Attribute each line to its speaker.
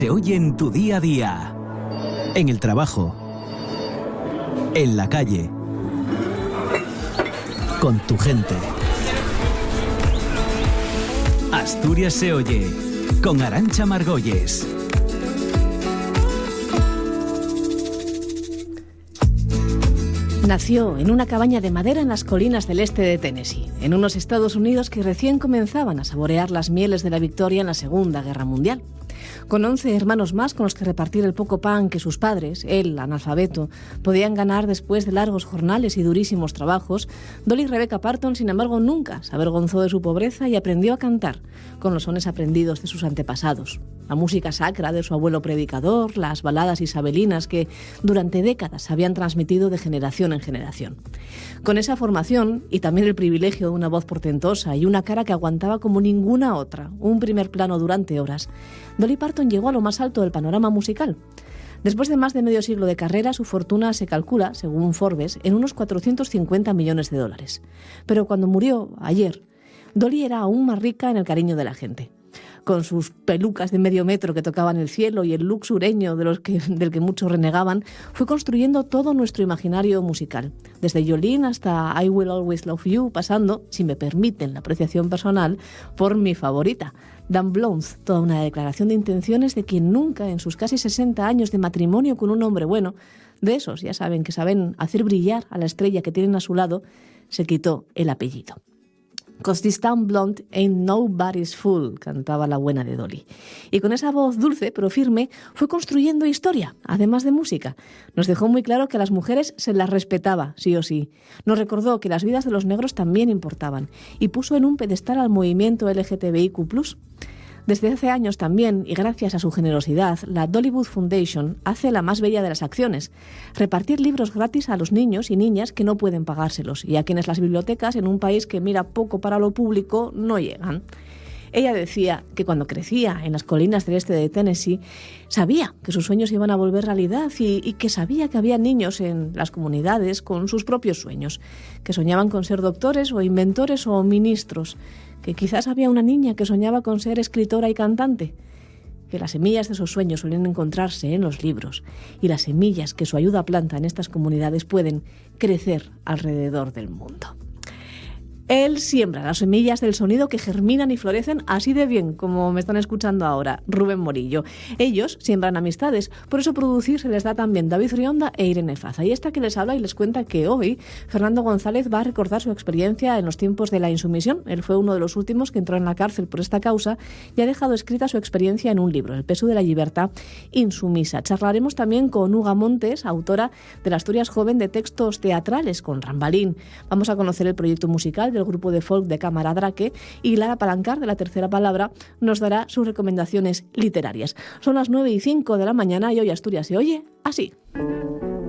Speaker 1: Se oye en tu día a día, en el trabajo, en la calle, con tu gente. Asturias se oye, con Arantxa Margolles.
Speaker 2: Nació en una cabaña de madera en las colinas del este de Tennessee, en unos Estados Unidos que recién comenzaban a saborear las mieles de la victoria en la Segunda Guerra Mundial. Con 11 hermanos más con los que repartir el poco pan que sus padres, él, analfabeto, podían ganar después de largos jornales y durísimos trabajos, Dolly Rebecca Parton, sin embargo, nunca se avergonzó de su pobreza y aprendió a cantar con los sones aprendidos de sus antepasados. La música sacra de su abuelo predicador, las baladas isabelinas que durante décadas se habían transmitido de generación en generación. Con esa formación y también el privilegio de una voz portentosa y una cara que aguantaba como ninguna otra un primer plano durante horas, Dolly Parton llegó a lo más alto del panorama musical. Después de más de medio siglo de carrera, su fortuna se calcula, según Forbes, en unos 450 millones de dólares. Pero cuando murió, ayer, Dolly era aún más rica en el cariño de la gente. Con sus pelucas de medio metro que tocaban el cielo y el look sureño del que muchos renegaban, fue construyendo todo nuestro imaginario musical. Desde Jolene hasta I Will Always Love You, pasando, si me permiten la apreciación personal, por mi favorita, Dan Blount, toda una declaración de intenciones de quien nunca, en sus casi 60 años de matrimonio con un hombre bueno, de esos, ya saben, que saben hacer brillar a la estrella que tienen a su lado, se quitó el apellido. «'Cause this town blonde ain't nobody's fool», cantaba la buena de Dolly. Y con esa voz dulce pero firme fue construyendo historia, además de música. Nos dejó muy claro que a las mujeres se las respetaba, sí o sí. Nos recordó que las vidas de los negros también importaban y puso en un pedestal al movimiento LGTBIQ+. Desde hace años también, y gracias a su generosidad, la Dollywood Foundation hace la más bella de las acciones: repartir libros gratis a los niños y niñas que no pueden pagárselos y a quienes las bibliotecas, en un país que mira poco para lo público, no llegan. Ella decía que cuando crecía en las colinas del este de Tennessee, sabía que sus sueños iban a volver realidad y que sabía que había niños en las comunidades con sus propios sueños, que soñaban con ser doctores o inventores o ministros, que quizás había una niña que soñaba con ser escritora y cantante, que las semillas de esos sueños suelen encontrarse en los libros y las semillas que su ayuda planta en estas comunidades pueden crecer alrededor del mundo. Él siembra las semillas del sonido que germinan y florecen así de bien como me están escuchando ahora, Rubén Morillo. Ellos siembran amistades, por eso producir se les da también David Rionda e Irene Faza. Y esta que les habla y les cuenta que hoy Fernando González va a recordar su experiencia en los tiempos de la insumisión. Él fue uno de los últimos que entró en la cárcel por esta causa y ha dejado escrita su experiencia en un libro, El peso de la libertad insumisa. Charlaremos también con Uga Montes, autora de la Asturias Joven de textos teatrales con Rambalín. Vamos a conocer el proyecto musical del grupo de folk de Cámara Draque, y Lara Palancar, de La Tercera Palabra, nos dará sus recomendaciones literarias. Son las 9:05 de la mañana y hoy Asturias se oye así.